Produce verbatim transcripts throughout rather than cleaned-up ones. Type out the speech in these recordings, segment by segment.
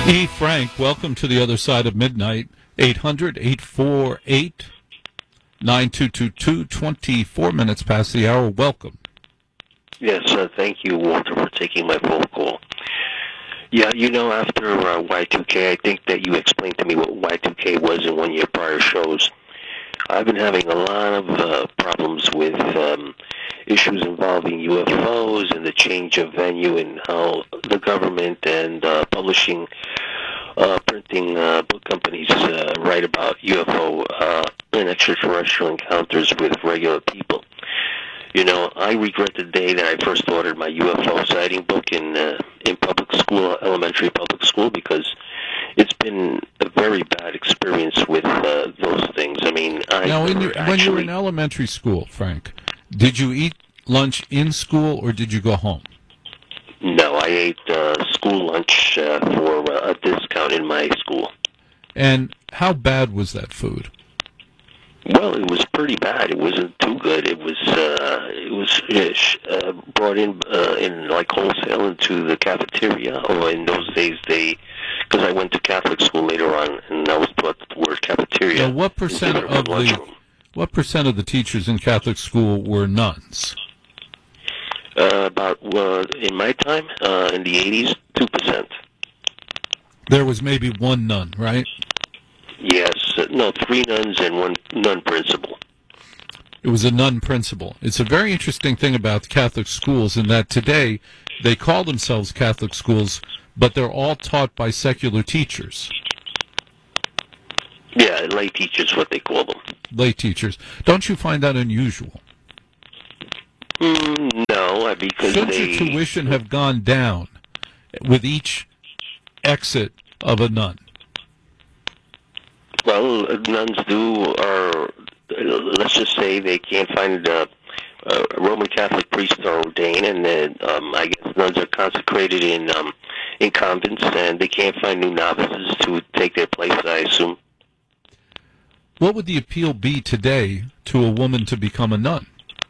E. Frank, welcome to the other side of midnight. eight hundred, eight four eight, nine two two two, twenty-four minutes past the hour. Welcome. Yes, uh, thank you, Walter, for taking my phone call. Yeah, you know, after uh, Y two K, I think that you explained to me what Y two K was in one of your prior shows. I've been having a lot of uh, problems with um, issues involving U F Os and the change of venue and how the government and uh, publishing, uh, printing uh, book companies uh, write about U F O uh, and extraterrestrial encounters with regular people. You know, I regret the day that I first ordered my U F O sighting book in uh, in public school, elementary public school, because it's been a very bad experience with uh, those things. I mean, I now, when you, actually, when you were in elementary school, Frank, did you eat lunch in school or did you go home? No, I ate uh, school lunch uh, for uh, a discount in my school. And how bad was that food? Well, it was pretty bad. It wasn't too good. It was uh, it was uh, brought in uh, in like wholesale into the cafeteria. Or in those days, they because I went to Catholic school later on, and I was taught the word cafeteria. Now, what percent of the lunchroom. what percent of the teachers in Catholic school were nuns? Uh, about uh, in my time, uh, in the eighties, two percent. There was maybe one nun, right? Yes, uh, no, three nuns and one nun principal. It was a nun principal. It's a very interesting thing about Catholic schools in that today they call themselves Catholic schools, but they're all taught by secular teachers. Yeah, lay teachers, what they call them. Lay teachers. Don't you find that unusual? Mm, no, because Shouldn't they... your tuition have gone down with each exit of a nun? Well, nuns do, or let's just say they can't find a, a Roman Catholic priest to ordain, and then um, I guess nuns are consecrated in um, in convents, and they can't find new novices to take their place, I assume. What would the appeal be today to a woman to become a nun?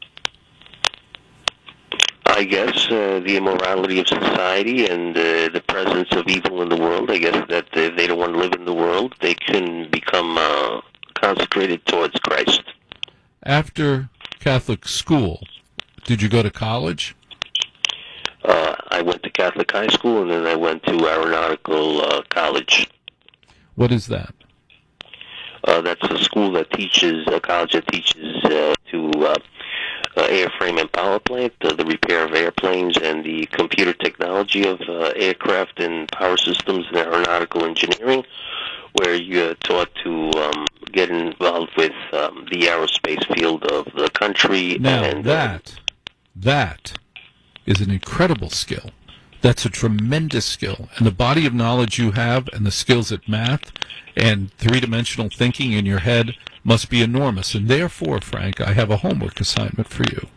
I guess uh, the immorality of society and uh, the presence of evil in the world. I guess that if they don't want to live in the world, they can become uh, consecrated towards Christ. After Catholic school, did you go to college? Uh, I went to Catholic high school, and then I went to aeronautical uh, college. What is that? Uh, that's a school that teaches, a college that teaches uh, to uh, uh, airframe and power plant, uh, the repair of airplanes, and the computer technology of uh, aircraft and power systems and aeronautical engineering, where you're taught to um, get involved with um, the aerospace field of the country. Now, and, that, uh, that is an incredible skill. That's a tremendous skill. And the body of knowledge you have and the skills at math and three-dimensional thinking in your head must be enormous. And therefore, Frank, I have a homework assignment for you.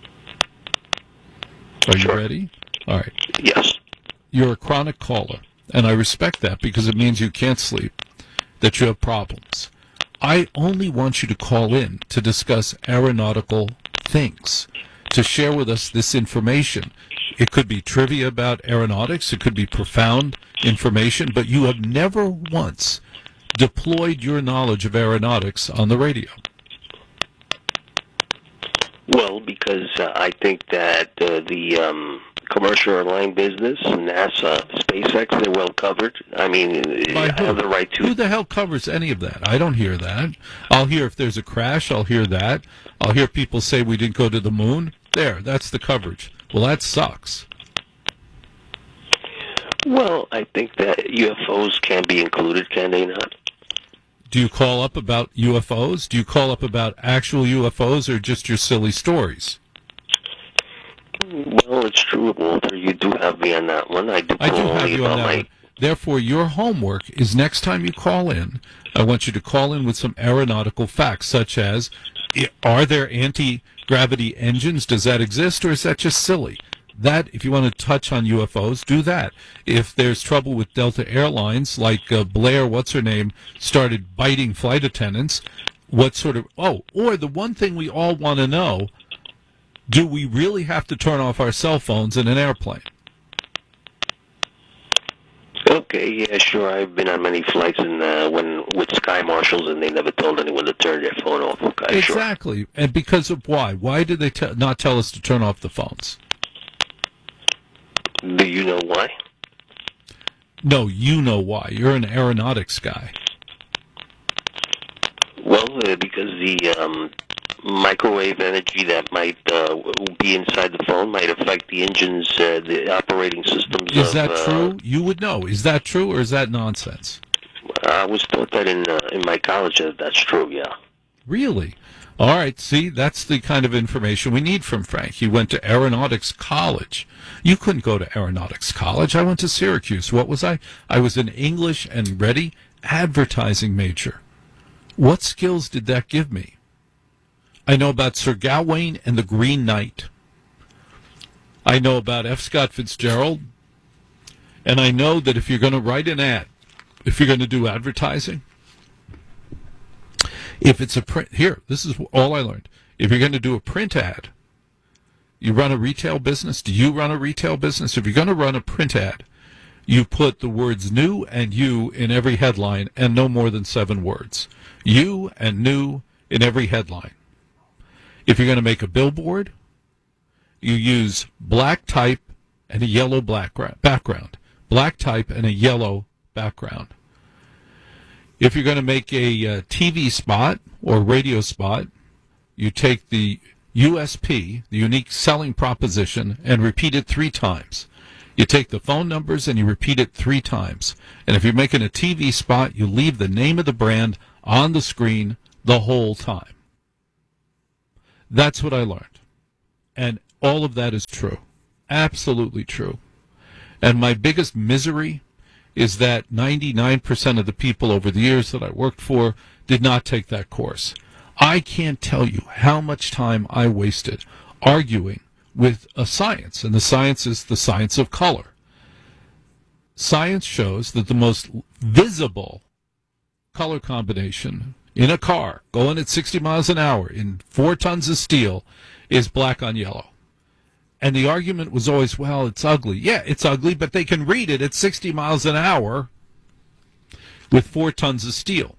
Are Sure. you ready? All right. Yes. You're a chronic caller, and I respect that because it means you can't sleep, that you have problems. I only want you to call in to discuss aeronautical things, to share with us this information. It could be trivia about aeronautics, it could be profound information, but you have never once deployed your knowledge of aeronautics on the radio. Well, because uh, I think that uh, the um, commercial airline business, NASA, SpaceX, they're well covered. I mean, By I who? have the right to... Who the hell covers any of that? I don't hear that. I'll hear if there's a crash, I'll hear that. I'll hear people say we didn't go to the moon. There, that's the coverage. Well, that sucks. Well, I think that U F Os can be included, can they not? Do you call up about U F Os? Do you call up about actual U F Os or just your silly stories? Well, it's true, Walter. You do have me on that one. I do, I do call have only you on about that my... one. Therefore, your homework is next time you call in, I want you to call in with some aeronautical facts, such as, are there anti-gravity engines? Does that exist, or is that just silly? That, if you want to touch on U F Os, do that. If there's trouble with Delta Airlines, like uh, Blair, what's her name, started biting flight attendants, what sort of... Oh, or the one thing we all want to know, do we really have to turn off our cell phones in an airplane? Okay, yeah, sure. I've been on many flights and uh, when with Sky Marshals, and they never told anyone to turn their phone off. Okay, sure. Exactly. And because of why? Why did they te- not tell us to turn off the phones? Do you know why? No, you know why. You're an aeronautics guy. Well, uh, because the um, microwave energy that might uh, be inside the phone might affect the engines, uh, the operating systems. Is of, that uh, true? You would know. Is that true or is that nonsense? I was taught that in uh, in my college that that's true. Yeah. Really? All right. See, that's the kind of information we need from Frank. He went to aeronautics college. You couldn't go to aeronautics college. I went to Syracuse. What was I? I was an English and ready advertising major. What skills did that give me? I know about Sir Gawain and the Green Knight. I know about F. Scott Fitzgerald. And I know that if you're going to write an ad, if you're going to do advertising, if it's a print, here, this is all I learned. If you're going to do a print ad, you run a retail business. Do you run a retail business? If you're going to run a print ad, you put the words new and you in every headline and no more than seven words. You and new in every headline. If you're going to make a billboard, you use black type and a yellow black background. Black type and a yellow background. If you're going to make a uh, T V spot or radio spot, you take the U S P, the unique selling proposition, and repeat it three times. You take the phone numbers and you repeat it three times. And if you're making a T V spot, you leave the name of the brand on the screen the whole time. That's what I learned. And all of that is true. Absolutely true. And my biggest misery is that ninety-nine percent of the people over the years that I worked for did not take that course. I can't tell you how much time I wasted arguing with a science, and the science is the science of color. Science shows that the most visible color combination in a car going at sixty miles an hour in four tons of steel is black on yellow. And the argument was always, well, it's ugly. Yeah, it's ugly, but they can read it at sixty miles an hour with four tons of steel.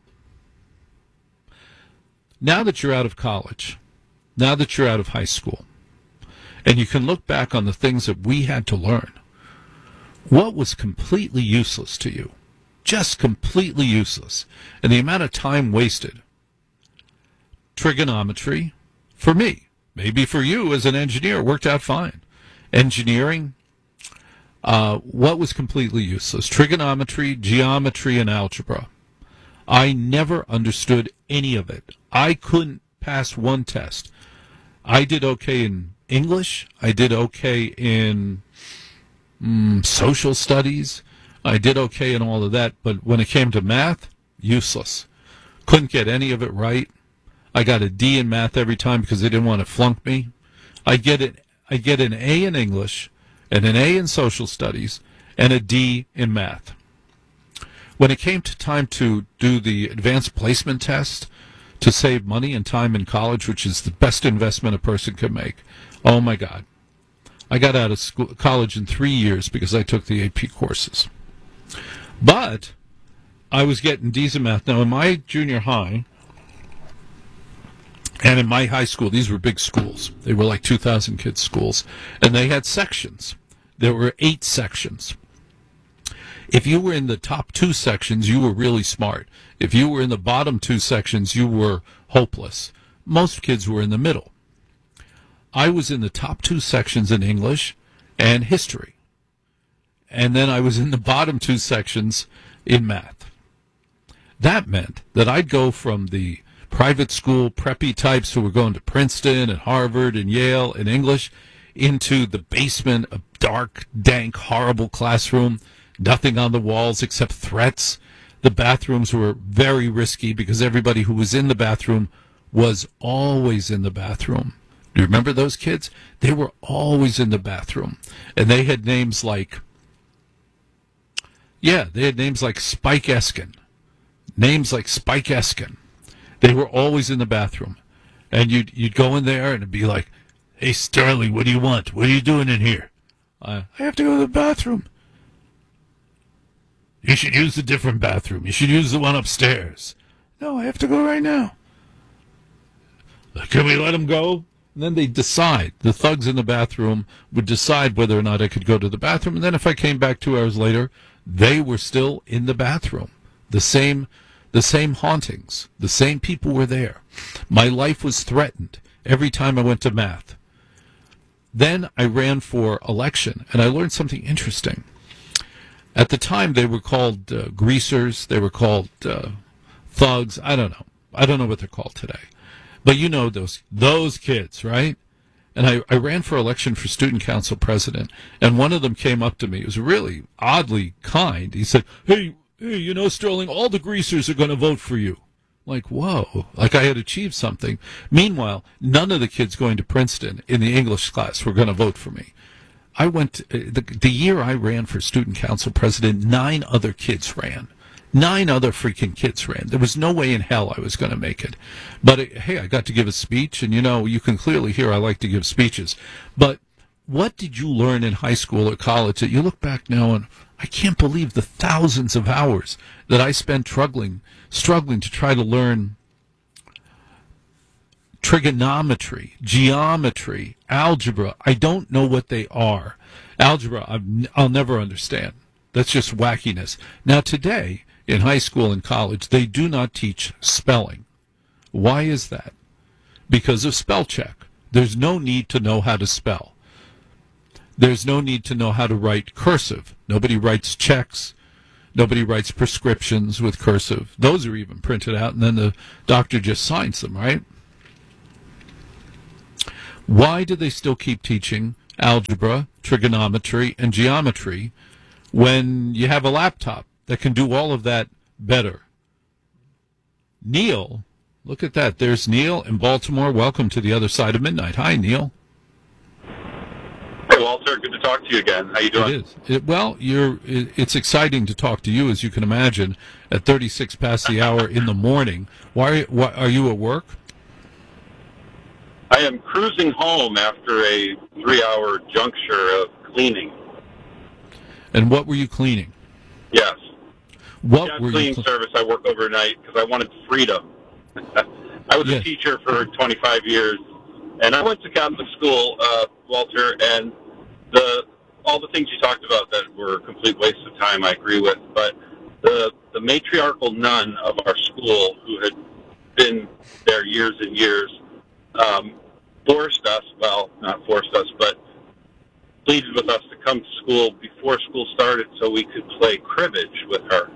Now that you're out of college, now that you're out of high school, and you can look back on the things that we had to learn, what was completely useless to you? Just completely useless. And the amount of time wasted. Trigonometry, for me, maybe for you as an engineer, worked out fine. Engineering, uh, what was completely useless? Trigonometry, geometry, and algebra. I never understood any of it. I couldn't pass one test. I did okay in English. I did okay in mm, social studies. I did okay in all of that. But when it came to math, useless. Couldn't get any of it right. I got a D in math every time because they didn't want to flunk me. I get it. I get an A in English and an A in social studies and a D in math. When it came to time to do the advanced placement test to save money and time in college, which is the best investment a person can make, oh my God. I got out of school, college in three years because I took the A P courses. But I was getting D's in math. Now, in my junior high and in my high school, these were big schools. They were like two thousand kids schools. And they had sections. There were eight sections. If you were in the top two sections, you were really smart. If you were in the bottom two sections, you were hopeless. Most kids were in the middle. I was in the top two sections in English and history. And then I was in the bottom two sections in math. That meant that I'd go from the private school preppy types who were going to Princeton and Harvard and Yale in English into the basement, a dark, dank, horrible classroom. Nothing on the walls except threats. The bathrooms were very risky because everybody who was in the bathroom was always in the bathroom. Do you remember those kids? They were always in the bathroom. And they had names like, yeah, they had names like Spike Eskin. Names like Spike Eskin. They were always in the bathroom. And you'd, you'd go in there and it'd be like, hey, Sterling, what do you want? What are you doing in here? Uh, I have to go to the bathroom. You should use a different bathroom. You should use the one upstairs. No, I have to go right now. Can we let him go? And then they decide. The thugs in the bathroom would decide whether or not I could go to the bathroom. And then if I came back two hours later, they were still in the bathroom. The same, the same hauntings. The same people were there. My life was threatened every time I went to math. Then I ran for election, and I learned something interesting. At the time, they were called uh, greasers. They were called uh, thugs. I don't know. I don't know what they're called today. But you know those those kids, right? And I, I ran for election for student council president, and one of them came up to me. He was really oddly kind. He said, hey, hey, you know, Sterling, all the greasers are going to vote for you. Like, whoa, like I had achieved something. Meanwhile, none of the kids going to Princeton in the English class were going to vote for me. I went, uh, the, the year I ran for student council president, nine other kids ran. Nine other freaking kids ran. There was no way in hell I was going to make it. But, it, hey, I got to give a speech, and, you know, you can clearly hear I like to give speeches. But what did you learn in high school or college that you look back now and I can't believe the thousands of hours that I spent struggling, struggling to try to learn trigonometry, geometry, algebra. I don't know what they are. Algebra, I'm, I'll never understand. That's just wackiness. Now, today, in high school and college, they do not teach spelling. Why is that? Because of spell check. There's no need to know how to spell. There's no need to know how to write cursive. Nobody writes checks. Nobody writes prescriptions with cursive. Those are even printed out, and then the doctor just signs them, right? Why do they still keep teaching algebra, trigonometry, and geometry when you have a laptop that can do all of that better? Neil, look at that. There's Neil in Baltimore. Welcome to the other side of midnight. Hi, Neil. Hey, Walter. Good to talk to you again. How you doing? It is. It, well, you're. It, it's exciting to talk to you, as you can imagine, at thirty-six past the hour in the morning. Why, why are you at work? I am cruising home after a three-hour juncture of cleaning. And what were you cleaning? Yes. What yeah, were cleaning you cl- service. I work overnight because I wanted freedom. I was Yes. a teacher for twenty-five years, and I went to Catholic school, uh, Walter, and the all the things you talked about that were a complete waste of time, I agree with, but the, the matriarchal nun of our school, who had been there years and years, um, forced us, well, not forced us, but pleaded with us to come to school before school started so we could play cribbage with her.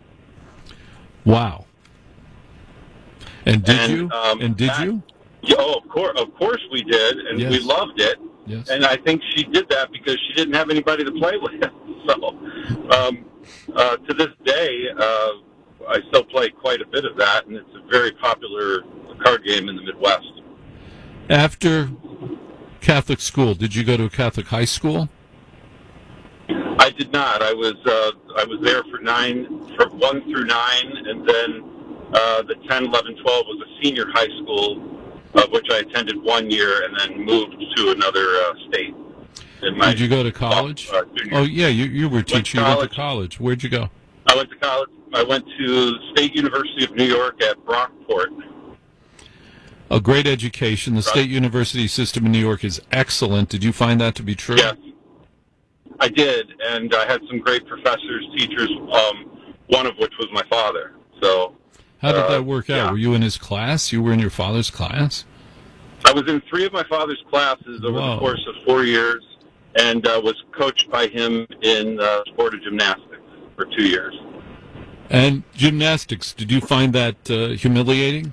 Wow. And did And, you? um, and did that- you? Yeah, oh, of course, of course we did, and Yes. we loved it. Yes. And I think she did that because she didn't have anybody to play with. So, um, uh, to this day, uh, I still play quite a bit of that, and it's a very popular card game in the Midwest. After Catholic school, did you go to a Catholic high school? I did not. I was uh, I was there for nine, for one through nine, and then uh, the ten, eleven, twelve was a senior high school, of which I attended one year and then moved to another uh, state. In my, Did you go to college? Uh, junior. Oh, yeah, you, you were teaching. You went to college. college. Where'd you go? I went to college. I went to State University of New York at Brockport. A great education. The state university system in New York is excellent. Did you find that to be true? Yes, I did, and I had some great professors, teachers. Um, one of which was my father. So, How did uh, that work out? yeah. Were you in his class? You were in your father's class? I was in three of my father's classes over Whoa. the course of four years, and uh, was coached by him in uh, sport of gymnastics for two years. And gymnastics, did you find that uh, humiliating?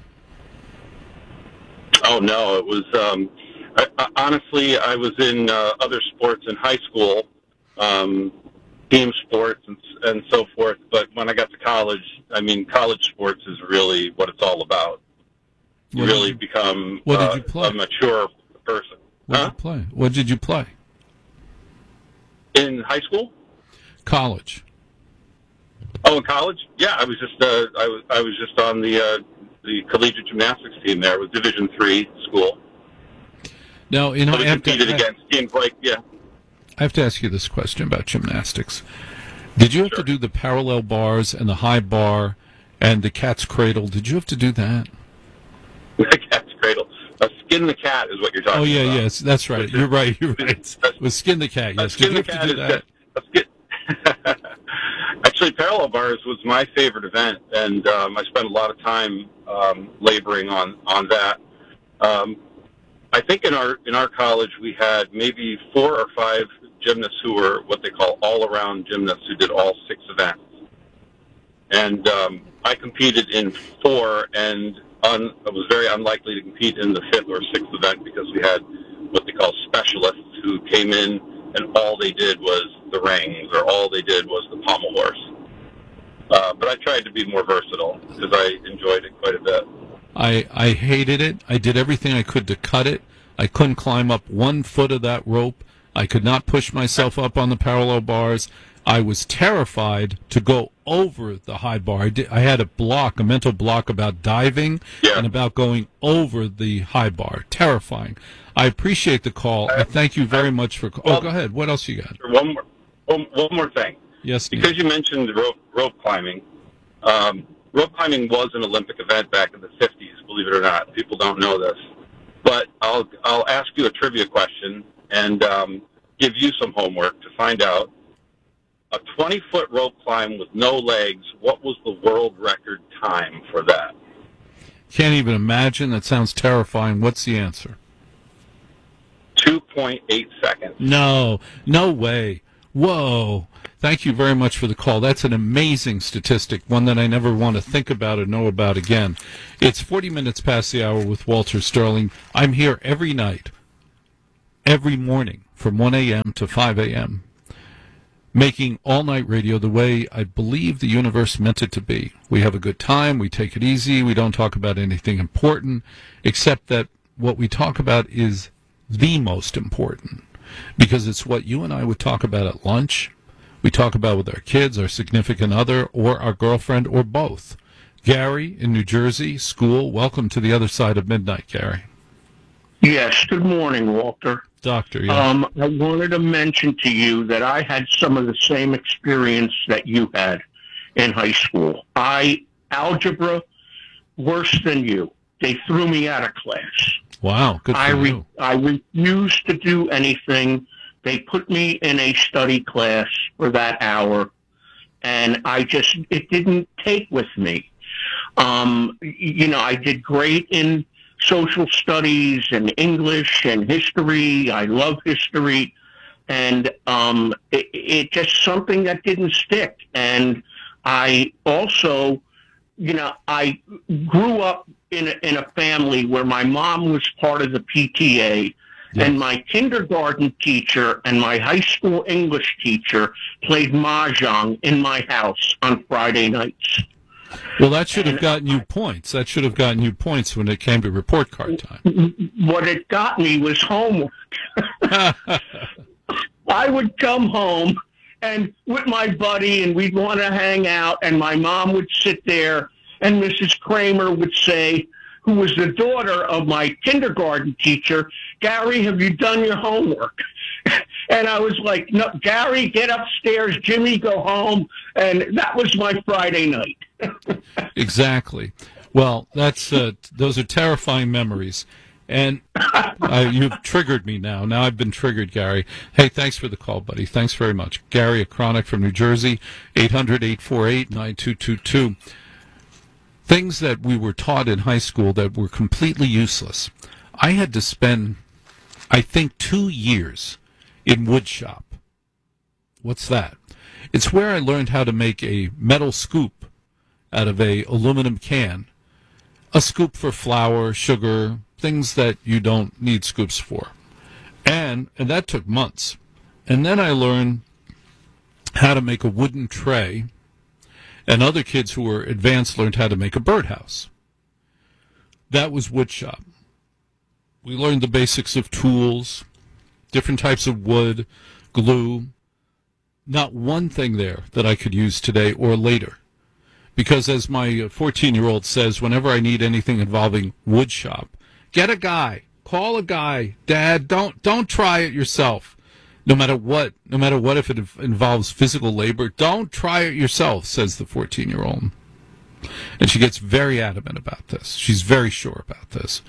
Oh no, it was. Um, I, I, honestly, I was in uh, other sports in high school, um, team sports and, and so forth. But when I got to college, I mean, college sports is really what it's all about. You What did really you- become what did uh, you play? a mature person. What Huh? did you play? What did you play? In high school? College. Oh, in college? Yeah, I was just uh, I was I was just on the uh, the collegiate gymnastics team there. It was Division three school. Now, you know, So we I have, to, competed I- against teams like yeah. I have to ask you this question about gymnastics. Did you have Sure. to do the parallel bars and the high bar and the cat's cradle? Did you have to do that? The cat's cradle. A skin the cat is what you're talking Oh, yeah, about. yes, that's right. You're right, you're right. That's- With Skin the Cat, A yes. skin Did you the have to cat do is that? just a skin. Actually, parallel bars was my favorite event, and um, I spent a lot of time um, laboring on on that. Um, I think in our in our college we had maybe four or five gymnasts who were what they call all-around gymnasts who did all six events, and um, I competed in four, and un, I was very unlikely to compete in the fifth or sixth event because we had what they call specialists who came in and all they did was the rings, or all they did was the pommel horse. Uh, but I tried to be more versatile because I enjoyed it quite a bit. I, I hated it. I did everything I could to cut it. I couldn't climb up one foot of that rope. I could not push myself up on the parallel bars. I was terrified to go over the high bar. I, did, I had a block, a mental block about diving Yeah. and about going over the high bar. Terrifying. I appreciate the call. I thank you very much for. Oh, Well- go ahead. What else you got? One more, one, one more thing. Yes, Neil. Because you mentioned rope, rope climbing, um, rope climbing was an Olympic event back in the fifties, believe it or not. People don't know this. But I'll, I'll ask you a trivia question and um, give you some homework to find out. A twenty-foot rope climb with no legs, what was the world record time for that? Can't even imagine. That sounds terrifying. What's the answer? two point eight seconds. No, no way. Whoa. Thank you very much for the call. That's an amazing statistic, one that I never want to think about or know about again. It's forty minutes past the hour with Walter Sterling. I'm here every night, every morning, from one a.m. to five a.m., making all-night radio the way I believe the universe meant it to be. We have a good time. We take it easy. We don't talk about anything important, except that what we talk about is the most important, because it's what you and I would talk about at lunch. We talk about with our kids, our significant other, or our girlfriend, or both. Gary in New Jersey, school. Welcome to the other side of midnight, Gary. Yes, good morning, Walter. Doctor, yes. Um, I wanted to mention to you that I had some of the same experience that you had in high school. I, algebra, worse than you. They threw me out of class. Wow, good for I, re- you. I refused to do anything. They put me in a study class for that hour, and I just, it didn't take with me. Um, you know, I did great in social studies and English and history. I love history. And um, it, it just something that didn't stick. And I also, you know, I grew up in a, in a family where my mom was part of the P T A. Yes. And my kindergarten teacher and my high school English teacher played mahjong in my house on Friday nights. Well, that should have and gotten you points. That should have gotten you points when it came to report card time. What it got me was homework. I would come home and with my buddy, and we'd want to hang out, and my mom would sit there, and Missus Kramer would say, who was the daughter of my kindergarten teacher, Gary, have you done your homework? And I was like, no, Gary, get upstairs. Jimmy, go home. And that was my Friday night. Exactly. Well, that's uh, those are terrifying memories. And uh, you've triggered me now. Now I've been triggered, Gary. Hey, thanks for the call, buddy. Thanks very much. Gary, a chronic from New Jersey, eight hundred, eight four eight, nine two two two. Things that we were taught in high school that were completely useless. I had to spend, I think, two years in wood shop. What's that? It's where I learned how to make a metal scoop out of a aluminum can. A scoop for flour, sugar, things that you don't need scoops for. And, and that took months. And then I learned how to make a wooden tray. And other kids who were advanced learned how to make a birdhouse. That was woodshop. We learned the basics of tools, different types of wood, glue. Not one thing there that I could use today or later. Because as my fourteen-year-old says, whenever I need anything involving woodshop, get a guy, call a guy. Dad, don't don't try it yourself. No matter what, no matter what, if it involves physical labor, don't try it yourself, says the fourteen-year-old. And she gets very adamant about this. She's very sure about this.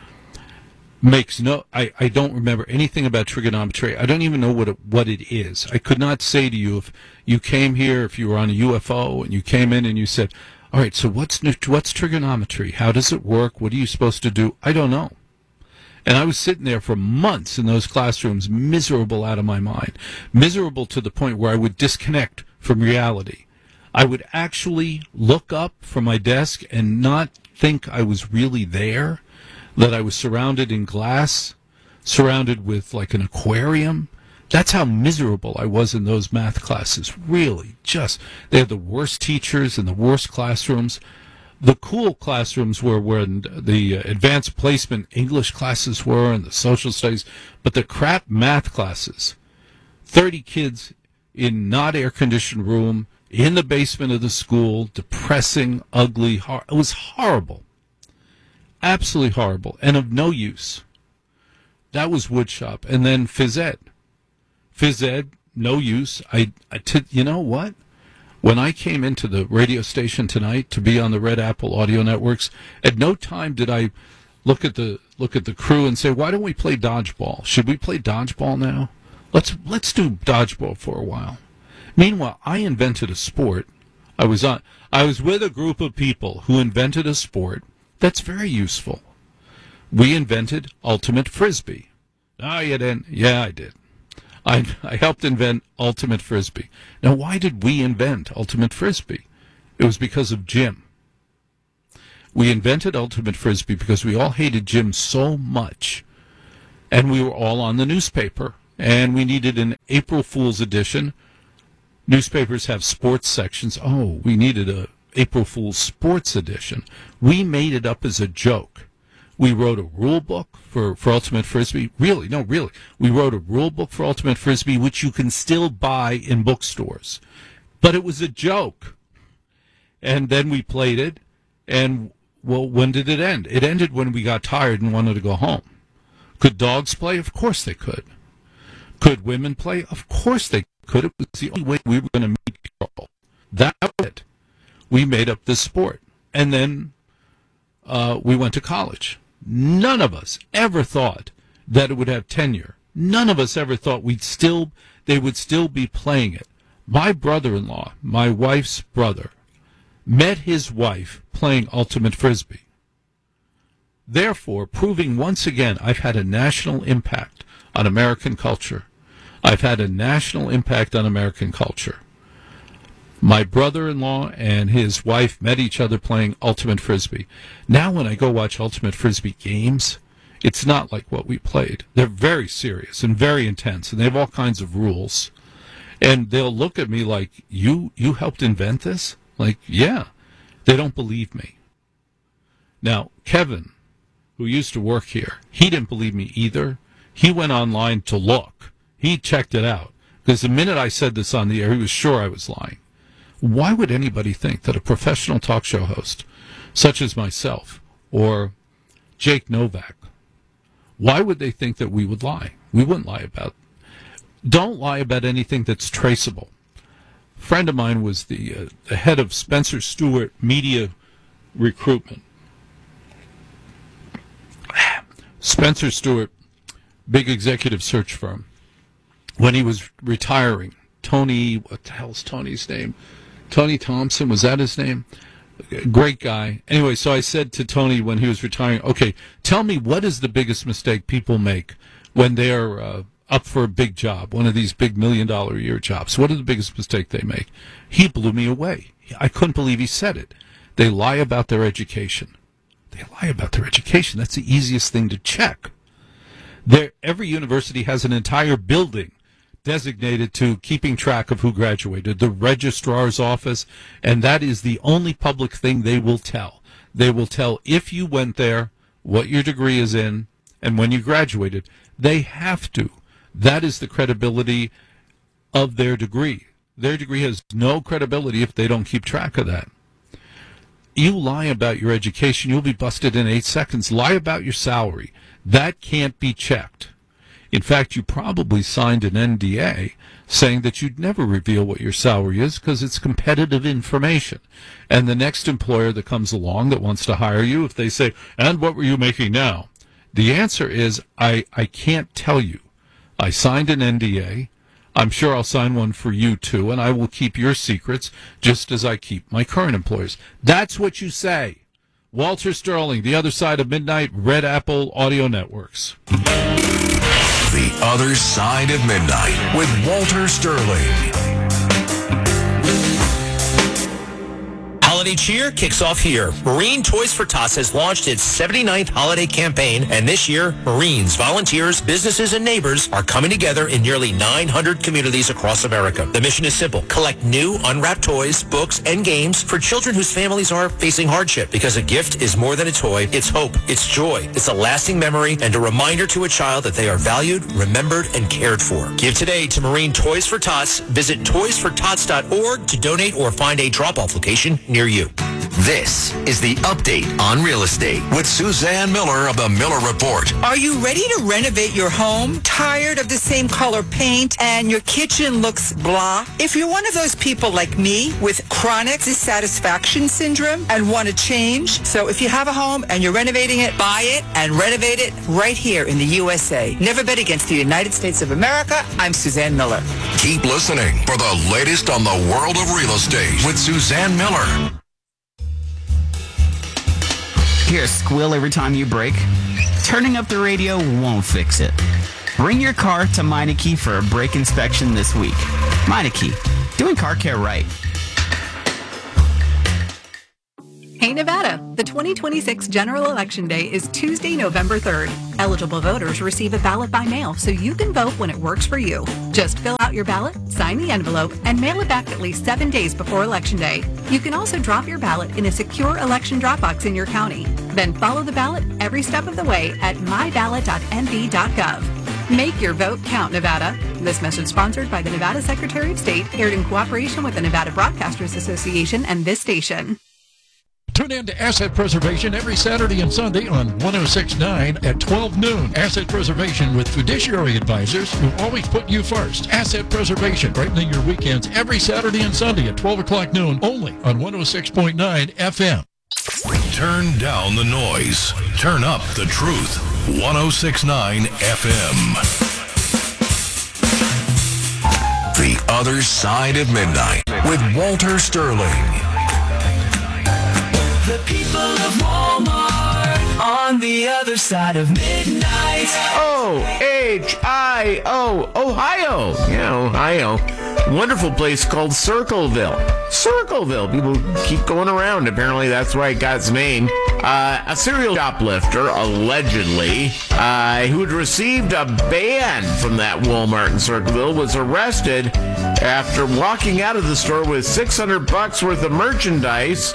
Makes no, I, I don't remember anything about trigonometry. I don't even know what it, what it is. I could not say to you if you came here, if you were on a U F O and you came in and you said, all right, so what's what's trigonometry? How does it work? What are you supposed to do? I don't know. And I was sitting there for months in those classrooms, miserable out of my mind, miserable to the point where I would disconnect from reality. I would actually look up from my desk and not think I was really there, that I was surrounded in glass, surrounded with like an aquarium. That's how miserable I was in those math classes. Really, just, they had the worst teachers and the worst classrooms. The cool classrooms were when the advanced placement English classes were and the social studies, but the crap math classes, thirty kids in not air-conditioned room, in the basement of the school, depressing, ugly, hor- it was horrible. Absolutely horrible, and of no use. That was woodshop. And then phys ed. Phys ed, no use. I, I t- you know what? When I came into the radio station tonight to be on the Red Apple Audio Networks, at no time did I look at the look at the crew and say, "Why don't we play dodgeball? Should we play dodgeball now? Let's let's do dodgeball for a while." Meanwhile, I invented a sport. I was on. I was with a group of people who invented a sport that's very useful. We invented ultimate frisbee. No, you didn't. Yeah, I did. I, I helped invent ultimate frisbee. Now, why did we invent ultimate frisbee? It was because of Jim. We invented ultimate frisbee because we all hated Jim so much, and we were all on the newspaper, and we needed an April Fool's edition. Newspapers have sports sections. Oh, we needed a April Fool's sports edition. We made it up as a joke. We wrote a rule book for, for Ultimate Frisbee. Really, no, really. We wrote a rule book for Ultimate Frisbee, which you can still buy in bookstores. But it was a joke. And then we played it, and, well, when did it end? It ended when we got tired and wanted to go home. Could dogs play? Of course they could. Could women play? Of course they could. It was the only way we were going to meet people. That was it. We made up this sport. And then uh, we went to college. None of us ever thought that it would have tenure. None of us ever thought we'd still, they would still be playing it. My brother-in-law, my wife's brother, met his wife playing Ultimate Frisbee. Therefore, proving once again I've had a national impact on American culture. I've had a national impact on American culture. My brother-in-law and his wife met each other playing Ultimate Frisbee. Now when I go watch Ultimate Frisbee games, it's not like what we played. They're very serious and very intense, and they have all kinds of rules. And they'll look at me like, you you helped invent this? Like, yeah. They don't believe me. Now, Kevin, who used to work here, he didn't believe me either. He went online to look. He checked it out. Because the minute I said this on the air, he was sure I was lying. Why would anybody think that a professional talk show host, such as myself, or Jake Novak, why would they think that we would lie? We wouldn't lie about. Don't lie about anything that's traceable. A friend of mine was the, uh, the head of Spencer Stewart Media Recruitment. Spencer Stewart, big executive search firm. When he was retiring, Tony, what the hell's Tony's name? Tony Thompson, was that his name? Great guy. Anyway, so I said to Tony when he was retiring, okay, tell me what is the biggest mistake people make when they're uh, up for a big job, one of these big million dollar a year jobs. What is the biggest mistake they make? He blew me away. I couldn't believe he said it. They lie about their education. They lie about their education. That's the easiest thing to check. There, every university has an entire building designated to keeping track of who graduated, the registrar's office, and that is the only public thing they will tell. They will tell if you went there, what your degree is in, and when you graduated. They have to. That is the credibility of their degree. Their degree has no credibility if they don't keep track of that. You lie about your education, you'll be busted in eight seconds. Lie about your salary. That can't be checked. In fact, you probably signed an N D A saying that you'd never reveal what your salary is because it's competitive information. And the next employer that comes along that wants to hire you, if they say, and what were you making now? The answer is, I, I can't tell you. I signed an N D A. I'm sure I'll sign one for you, too, and I will keep your secrets just as I keep my current employers. That's what you say. Walter Sterling, The Other Side of Midnight, Red Apple Audio Networks. The Other Side of Midnight with Walter Sterling. Holiday cheer kicks off here. Marine Toys for Tots has launched its seventy-ninth holiday campaign, and this year, Marines, volunteers, businesses, and neighbors are coming together in nearly nine hundred communities across America. The mission is simple. Collect new, unwrapped toys, books, and games for children whose families are facing hardship. Because a gift is more than a toy. It's hope. It's joy. It's a lasting memory and a reminder to a child that they are valued, remembered, and cared for. Give today to Marine Toys for Tots. Visit toys for tots dot org to donate or find a drop-off location near you. This is the Update on Real Estate with Suzanne Miller of the Miller Report. Are you ready to renovate your home? Tired of the same color paint and your kitchen looks blah? If you're one of those people like me with chronic dissatisfaction syndrome and want to change, so if you have a home and you're renovating it, buy it and renovate it right here in the U S A. Never bet against the United States of America. I'm Suzanne Miller. Keep listening for the latest on the world of real estate with Suzanne Miller. Hear a squeal every time you brake? Turning up the radio won't fix it. Bring your car to Meineke for a brake inspection this week. Meineke, doing car care right. Hey Nevada, the twenty twenty-six General Election Day is Tuesday, November third. Eligible voters receive a ballot by mail so you can vote when it works for you. Just fill out your ballot, sign the envelope, and mail it back at least seven days before Election Day. You can also drop your ballot in a secure election drop box in your county. Then follow the ballot every step of the way at my ballot dot n v dot gov. Make your vote count, Nevada. This message sponsored by the Nevada Secretary of State, aired in cooperation with the Nevada Broadcasters Association and this station. Tune in to Asset Preservation every Saturday and Sunday on one oh six point nine at twelve noon. Asset Preservation with fiduciary advisors who always put you first. Asset Preservation, brightening your weekends every Saturday and Sunday at twelve o'clock noon, only on one oh six point nine F M. Turn down the noise. Turn up the truth. one oh six point nine F M. The Other Side of Midnight with Walter Sterling. The people of Walmart on the other side of midnight. O H I O, Ohio. Yeah, Ohio. Wonderful place called Circleville. Circleville. People keep going around. Apparently that's why it got its name. Uh, a serial shoplifter, allegedly, uh, who had received a ban from that Walmart in Circleville, was arrested after walking out of the store with six hundred bucks worth of merchandise.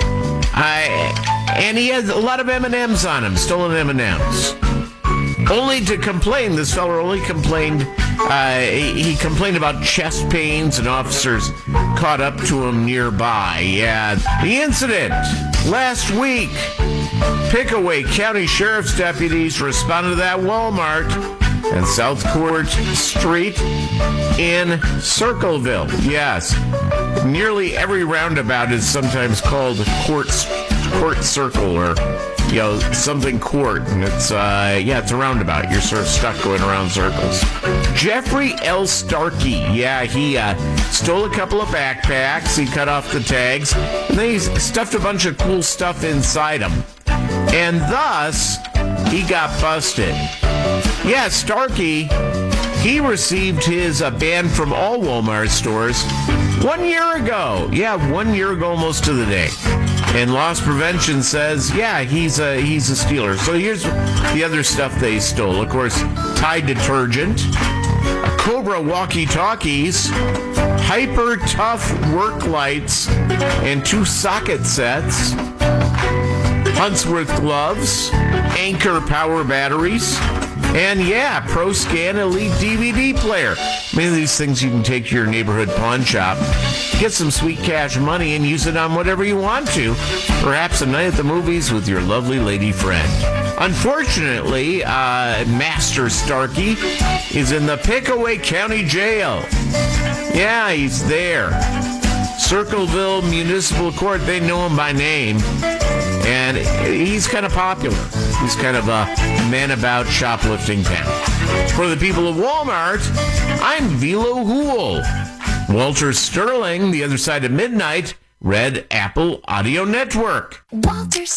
Uh, and he had a lot of M and M's on him, stolen M and M's. Only to complain, this fella only complained, uh, he, he complained about chest pains and officers caught up to him nearby. Yeah, the incident last week, Pickaway County Sheriff's deputies responded to that Walmart and South Court Street in Circleville. Yes, nearly every roundabout is sometimes called Court Court Circle or, you know, something court, and it's uh, yeah, it's a roundabout. You're sort of stuck going around circles. Jeffrey L. Starkey, yeah, he uh, stole a couple of backpacks. He cut off the tags, and then he stuffed a bunch of cool stuff inside them, and thus he got busted. Yeah, Starkey, he received his uh, ban from all Walmart stores one year ago. Yeah, one year ago, almost to the day. And loss prevention says, yeah, he's a he's a stealer. So here's the other stuff they stole. Of course, Tide detergent, a Cobra walkie-talkies, Hyper Tough work lights, and two socket sets, Huntsworth gloves, Anchor power batteries, and yeah, ProScan Elite D V D player. Many of these things you can take to your neighborhood pawn shop, get some sweet cash money, and use it on whatever you want to. Perhaps a night at the movies with your lovely lady friend. Unfortunately, uh, Master Starkey is in the Pickaway County Jail. Yeah, he's there. Circleville Municipal Court, they know him by name. And he's kind of popular. He's kind of a man about shoplifting town. For the people of Walmart, I'm Velo Hool. Walter Sterling, The Other Side of Midnight, Red Apple Audio Network. Walter